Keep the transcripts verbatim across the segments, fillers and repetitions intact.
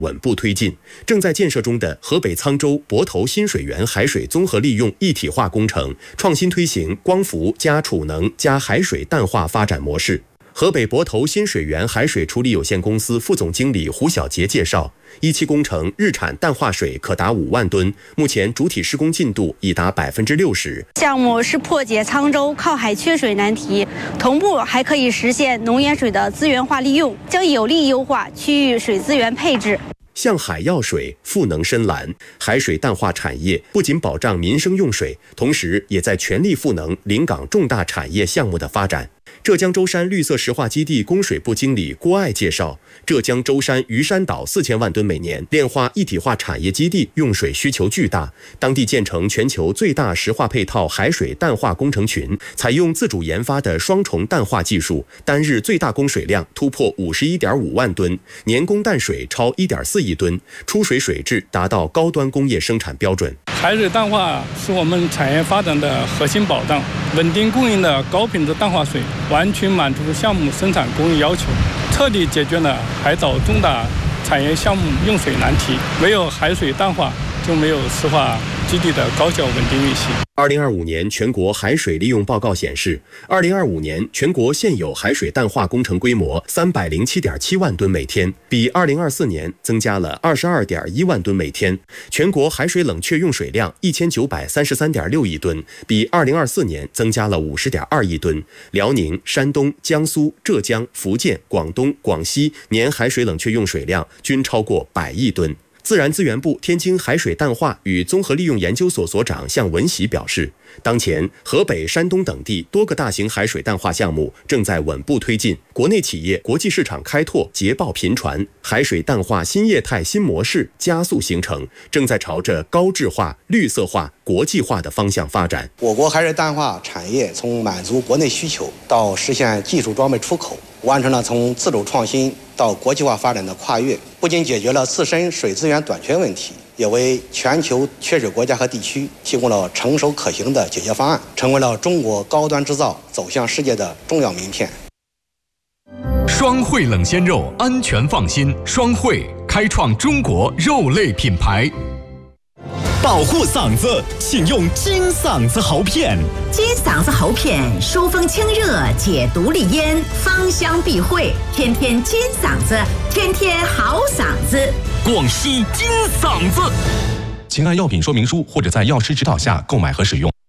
稳步推进。正在建设中的河北沧州泊头新水源海水综合利用一体化工程，创新推行光伏加储能加海水淡化发展模式。河北泊头新水源海水处理有限公司副总经理胡小杰介绍，一期工程日产淡化水可达五万吨，目前主体施工进度已达百分之六十。 项目是破解沧州靠海缺水难题，同步还可以实现农盐水的资源化利用，将有力优化区域水资源配置。 向海要水，赋能深蓝。海水淡化产业不仅保障民生用水，同时也在全力赋能临港重大产业项目的发展。浙江舟山绿色石化基地供水部经理郭爱介绍，浙江舟山鱼山岛四千万吨每年炼化一体化产业基地用水需求巨大，当地建成全球最大石化配套海水淡化工程群，采用自主研发的双重淡化技术，单日最大供水量突破五十一点五万吨，年供淡水超一点四亿吨，出水水质达到高端工业生产标准。 海水淡化是我们产业发展的核心保障，稳定供应的高品质淡化水完全满足项目生产工艺要求，彻底解决了海岛重大产业项目用水难题。没有海水淡化，就没有石化基地的高效稳定运行。 二零二五年全国海水利用报告显示，二零二五年全国现有海水淡化工程规模三百零七点七万吨每天，比二零二四年增加了二十二点一万吨每天。全国海水冷却用水量一千九百三十三点六亿吨，比二零二四年增加了五十点二亿吨。辽宁、山东、江苏、浙江、福建、广东、广西年海水冷却用水量均超过百亿吨。自然资源部天津海水淡化与综合利用研究所所长向文喜表示，当前河北、山东等地多个大型海水淡化项目正在稳步推进，国内企业国际市场开拓捷报频传，海水淡化新业态新模式加速形成，正在朝着高质化、绿色化、国际化的方向发展。 我国海水淡化产业从满足国内需求到实现技术装备出口，完成了从自主创新到国际化发展的跨越，不仅解决了自身水资源短缺问题，也为全球缺水国家和地区提供了成熟可行的解决方案，成为了中国高端制造走向世界的重要名片。 双汇冷鲜肉，安全放心。双汇开创中国肉类品牌。 保护嗓子，请用金嗓子喉片。 金嗓子喉片疏风清热，解毒利咽，芳香避秽，天天金嗓子，天天好嗓子。 广西金嗓子。 请按药品说明书或者在药师指导下购买和使用。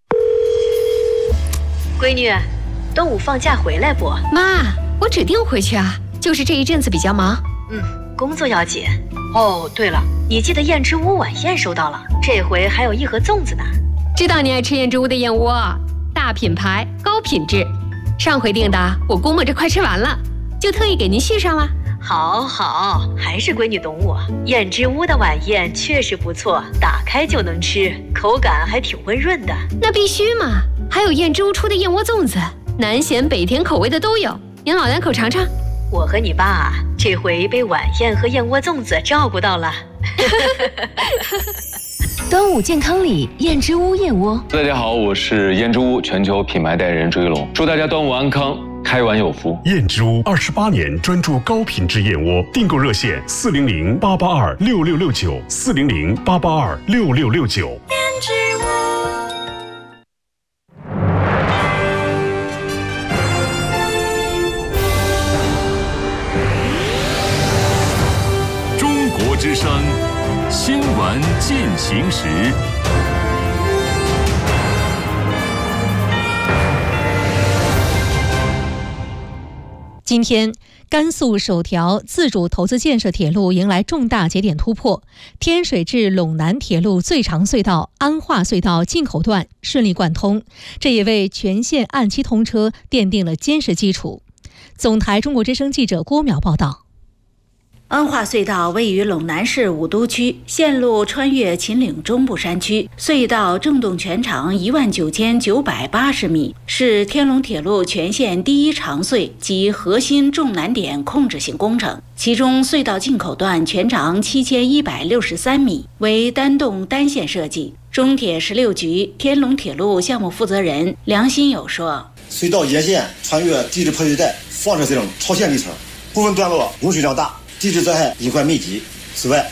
闺女，端午放假回来不？ 妈，我指定回去啊，就是这一阵子比较忙。 嗯，工作要紧。哦，对了，你寄的燕之屋晚宴收到了，这回还有一盒粽子呢。 知道你爱吃燕之屋的燕窝，大品牌高品质，上回订的我估摸着快吃完了，就特意给您续上了。 好好，还是闺女懂我。燕之屋的晚宴确实不错，打开就能吃，口感还挺温润的。 那必须嘛，还有燕之屋出的燕窝粽子，南咸北甜口味的都有，您老两口尝尝。 我和你爸这回被晚宴和燕窝粽子照顾到了。 端午健康礼，燕之屋燕窝。 大家好，我是燕之屋全球品牌代言人朱一龙，祝大家端午安康，开碗有福。 燕之屋二十八年专注高品质燕窝，订购热线四零零八八二六六六九四零零八八二六六六九。 燕之屋。 之声新闻进行时。 今天，甘肃首条自主投资建设铁路迎来重大节点突破，天水至陇南铁路最长隧道安化隧道进口段顺利贯通，这也为全线按期通车奠定了坚实基础。总台中国之声记者郭淼报道。 安化隧道位于陇南市武都区，线路穿越秦岭中部山区，隧道正洞全长一万九千九百八十米，是天龙铁路全线第一长隧及核心重难点控制性工程。其中隧道进口段全长七千一百六十三米，为单洞单线设计。中铁十六局天龙铁路项目负责人梁新友说：“ 隧道沿线穿越地质破碎带，放射性超限地层，部分段落污水量大。”地质灾害隐患密集， 此外，